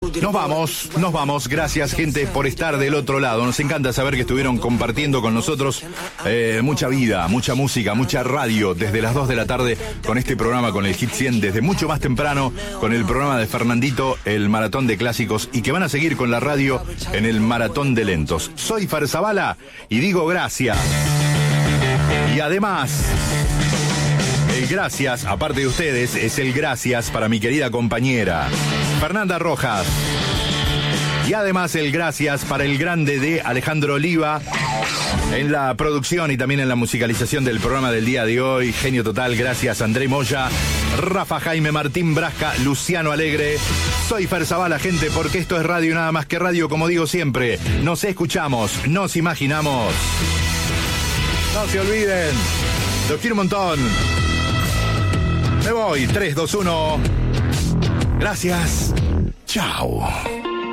Nos vamos. Gracias, gente, por estar del otro lado. Nos encanta saber que estuvieron compartiendo con nosotros mucha vida, mucha música, mucha radio desde las 2 de la tarde con este programa, con el Hit 100, desde mucho más temprano con el programa de Fernandito, el Maratón de Clásicos, y que van a seguir con la radio en el Maratón de Lentos. Soy Fer Zavala y digo gracias. Y además, el gracias, aparte de ustedes, es el gracias para mi querida compañera Fernanda Rojas. Y además el gracias para el grande de Alejandro Oliva en la producción y también en la musicalización del programa del día de hoy. Genio total, gracias André Moya, Rafa Jaime, Martín Brasca, Luciano Alegre. Soy Fer Zavala, gente, porque esto es radio, nada más que radio, como digo siempre. Nos escuchamos, nos imaginamos. No se olviden, los quiero un montón. Me voy, 3, 2, 1. Gracias. Chao.